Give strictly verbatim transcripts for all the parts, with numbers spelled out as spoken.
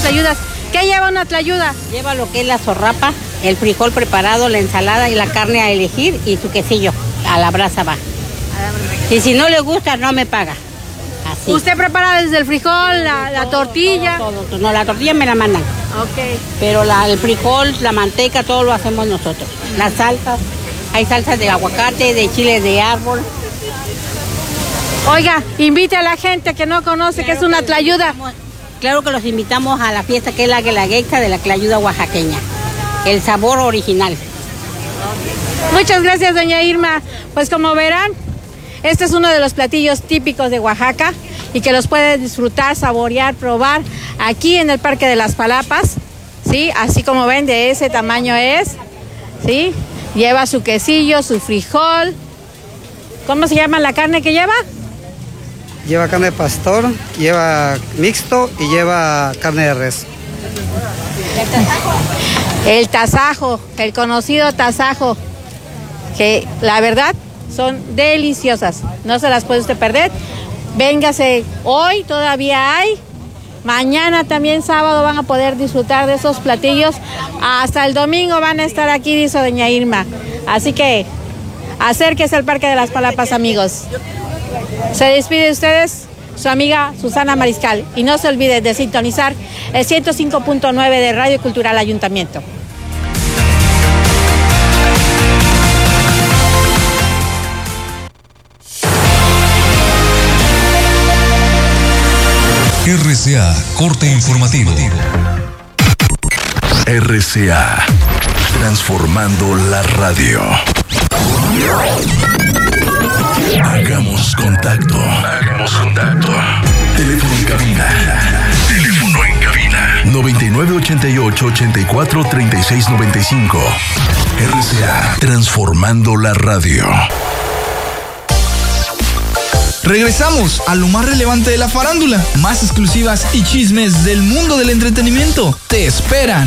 tlayudas. ¿Qué lleva una tlayuda? Lleva lo que es la zorrapa, el frijol preparado, la ensalada y la carne a elegir y su quesillo. A la brasa va. Y si no le gusta, no me paga. Así. ¿Usted prepara desde el frijol, la, la todo, tortilla? Todo, todo. No, la tortilla me la mandan. Ok. Pero la, el frijol, la manteca, todo lo hacemos nosotros. Las salsas, hay salsas de aguacate, de chile de árbol. Oiga, invite a la gente que no conoce claro qué es una tlayuda. Claro que los invitamos a la fiesta que es la guelaguetza de la tlayuda oaxaqueña. El sabor original. Muchas gracias, doña Irma. Pues como verán, este es uno de los platillos típicos de Oaxaca y que los puede disfrutar, saborear, probar aquí en el Parque de las Palapas, ¿sí? Así como ven, de ese tamaño es, ¿sí? Lleva su quesillo, su frijol. ¿Cómo se llama la carne que lleva? Lleva carne de pastor, lleva mixto y lleva carne de res. El tasajo, el conocido tasajo, que la verdad son deliciosas, no se las puede usted perder. Véngase, hoy todavía hay, mañana también sábado van a poder disfrutar de esos platillos, hasta el domingo van a estar aquí, dice doña Irma. Así que acérquese al Parque de las Palapas, amigos. Se despide de ustedes su amiga Susana Mariscal y no se olvide de sintonizar el ciento cinco punto nueve de Radio Cultural Ayuntamiento. R C A, corte informativo. R C A, transformando la radio. Hagamos contacto. Hagamos contacto. Teléfono en cabina. Teléfono en cabina. noventa y nueve ochenta y ocho ochenta y cuatro treinta y seis noventa y cinco. R C A, transformando la radio. Regresamos a lo más relevante de la farándula, más exclusivas y chismes del mundo del entretenimiento. Te esperan.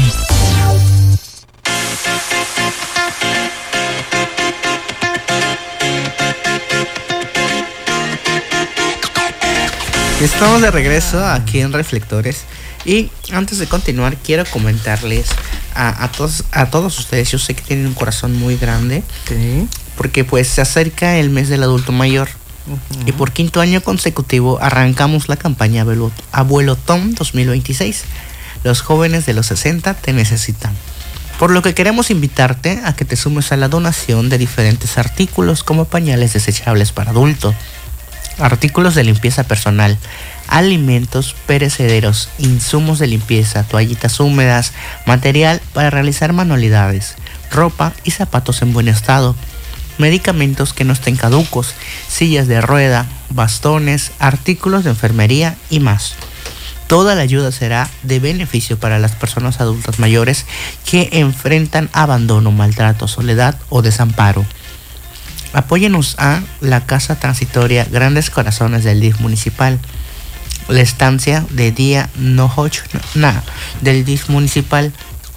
Estamos de regreso aquí en Reflectores y antes de continuar quiero comentarles a, a todos a todos ustedes, yo sé que tienen un corazón muy grande, ¿sí? Porque pues se acerca el mes del adulto mayor. Uh-huh. Y por quinto año consecutivo arrancamos la campaña Abuelotón dos mil veintiséis. Los jóvenes de los sesenta te necesitan. Por lo que queremos invitarte a que te sumes a la donación de diferentes artículos como pañales desechables para adultos, artículos de limpieza personal, alimentos perecederos, insumos de limpieza, toallitas húmedas, material para realizar manualidades, ropa y zapatos en buen estado, medicamentos que no estén caducos, sillas de rueda, bastones, artículos de enfermería y más. Toda la ayuda será de beneficio para las personas adultas mayores que enfrentan abandono, maltrato, soledad o desamparo. Apóyenos a la Casa Transitoria Grandes Corazones del D I F Municipal, la estancia de día Nohochna del D I F Municipal,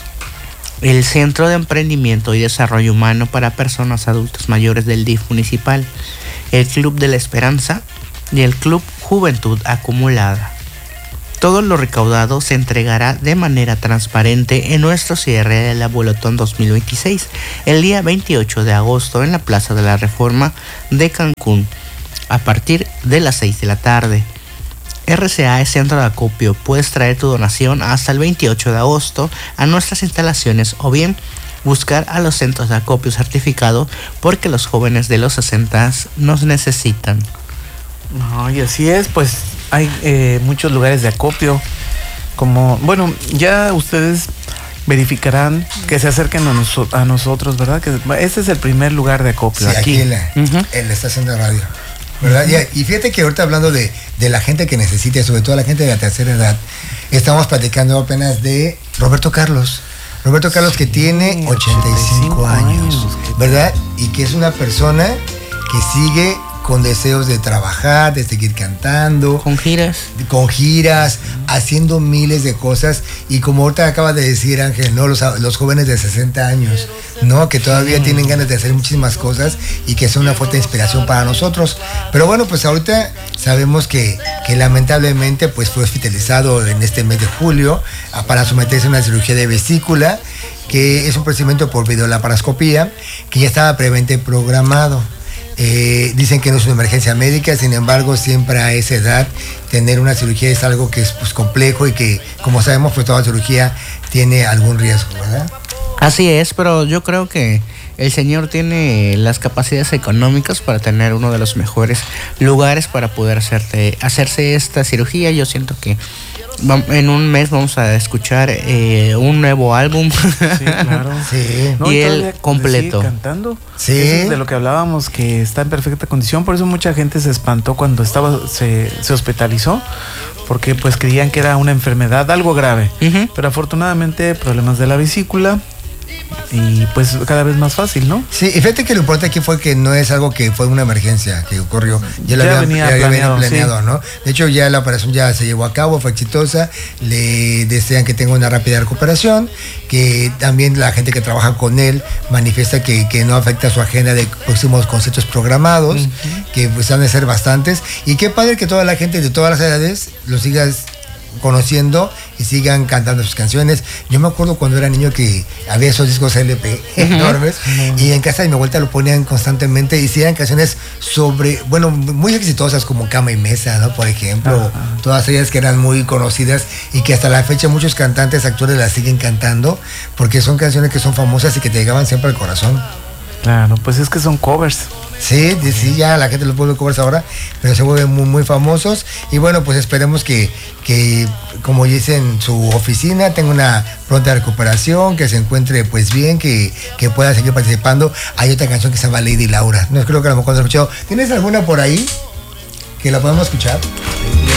el Centro de Emprendimiento y Desarrollo Humano para Personas Adultas Mayores del D I F Municipal, el Club de la Esperanza y el Club Juventud Acumulada. Todo lo recaudado se entregará de manera transparente en nuestro cierre del Abuelotón dos mil veintiséis, el día veintiocho de agosto en la Plaza de la Reforma de Cancún, a partir de las seis de la tarde. R C A es centro de acopio. Puedes traer tu donación hasta el veintiocho de agosto a nuestras instalaciones o bien buscar a los centros de acopio certificados porque los jóvenes de los sesenta nos necesitan. No, y así es, pues hay eh, muchos lugares de acopio, como, bueno, ya ustedes verificarán que se acerquen a, noso- a nosotros, ¿verdad? Que este es el primer lugar de acopio. Sí, aquí, aquí en, la, uh-huh. en la estación de radio, ¿verdad? Uh-huh. Y, y fíjate que ahorita hablando de, de la gente que necesita, sobre todo la gente de la tercera edad, estamos platicando apenas de Roberto Carlos. Roberto Carlos que sí, tiene ochenta y cinco años, ¿verdad? Y que es una persona que sigue con deseos de trabajar, de seguir cantando. Con giras. Con giras, haciendo miles de cosas. Y como ahorita acaba de decir Ángel, ¿no? Los, los jóvenes de sesenta años, ¿no? Que todavía tienen ganas de hacer muchísimas cosas y que son una fuerte inspiración para nosotros. Pero bueno, pues ahorita sabemos que, que lamentablemente pues fue hospitalizado en este mes de julio para someterse a una cirugía de vesícula, que es un procedimiento por videolaparoscopía, que ya estaba previamente programado. Eh, dicen que no es una emergencia médica, sin embargo siempre a esa edad tener una cirugía es algo que es pues complejo y que, como sabemos, pues toda cirugía tiene algún riesgo, ¿verdad? Así es, pero yo creo que el señor tiene las capacidades económicas para tener uno de los mejores lugares para poder hacerte, hacerse esta cirugía. Yo siento que en un mes vamos a escuchar eh, un nuevo álbum. Sí, claro. Sí. No, y y él completo. Sigue cantando. Sí. Eso es de lo que hablábamos, que está en perfecta condición. Por eso mucha gente se espantó cuando estaba se, se hospitalizó, porque pues creían que era una enfermedad, algo grave. Uh-huh. Pero afortunadamente problemas de la vesícula. Y pues cada vez más fácil, ¿no? Sí, y fíjate que lo importante aquí fue que no es algo que fue una emergencia que ocurrió. Ya lo ya habían venía ya planeado, planeado, sí. ¿no? De hecho, ya la operación ya se llevó a cabo, fue exitosa. Le desean que tenga una rápida recuperación, que también la gente que trabaja con él manifiesta que, que no afecta su agenda de próximos conciertos programados, uh-huh. que pues han de ser bastantes. Y qué padre que toda la gente de todas las edades lo sigas conociendo y sigan cantando sus canciones. Yo me acuerdo cuando era niño que había esos discos L P uh-huh. enormes uh-huh. y en casa de mi abuelita lo ponían constantemente y sí eran canciones sobre, bueno, muy exitosas como Cama y Mesa, ¿no? Por ejemplo, uh-huh. todas ellas que eran muy conocidas y que hasta la fecha muchos cantantes, actores las siguen cantando porque son canciones que son famosas y que te llegaban siempre al corazón. Claro, pues es que son covers. Sí, sí, ya la gente los puede cobrar ahora, pero se vuelven muy, muy famosos. Y bueno, pues esperemos que, que, como dice en su oficina, tenga una pronta recuperación, que se encuentre pues bien, que, que pueda seguir participando. Hay otra canción que se llama Lady Laura. No creo que a lo mejor no he escuchado. ¿Tienes alguna por ahí que la podemos escuchar?